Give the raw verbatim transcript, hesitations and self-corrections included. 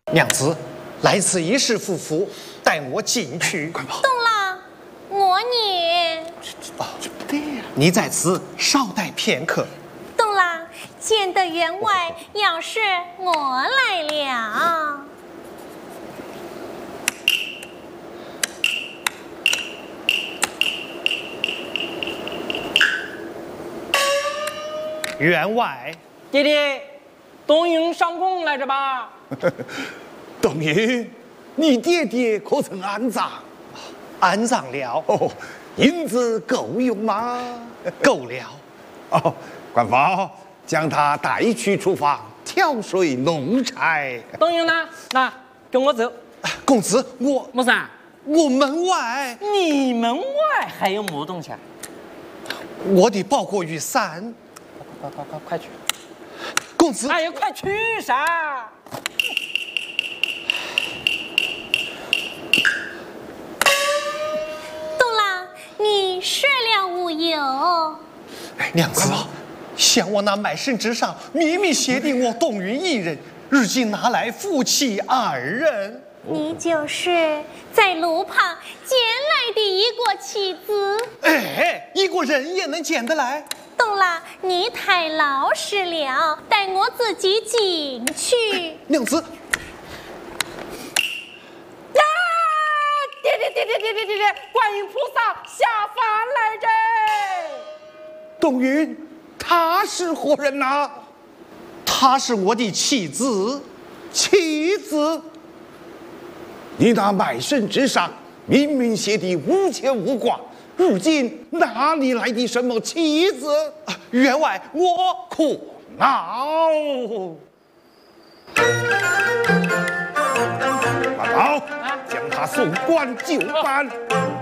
娘子，来此一事夫妇，带我进去。 快跑！东郎，我你。 哦，这不对呀！你在此稍待片刻。 东郎，见得员外，要是我来了。 员外， 爹爹，东云上宫来着吧？ 东云，你爹爹可曾安葬？ 安葬了。 哦，银子够用吗？ 够了。 哦，官方将他带去厨房挑水弄柴。 东云呢？那跟我走。 公子，我没事啊。 我门外。 你门外还有么东西啊？ 我的包裹雨伞。 快快快快去！ 公子， 哎呀，快去噻！ 东郎，你睡了无有？ 娘子，想我那卖身之上明明写的我东云一人，如今拿来夫妻二人。 你就是在路旁捡来的一个妻子。 哎，一个人也能捡得来？ 东郎，你太老实了，带我自己进去。 娘子， 呀！爹爹爹爹爹爹爹爹！观音菩萨下凡来着！ 东云，他是何人呐？ 她是我的妻子。 妻子？你那卖身之上明明写的无牵无挂，如今哪里来的什么妻子？ 啊、员外，我苦恼。快跑，将他送官就办。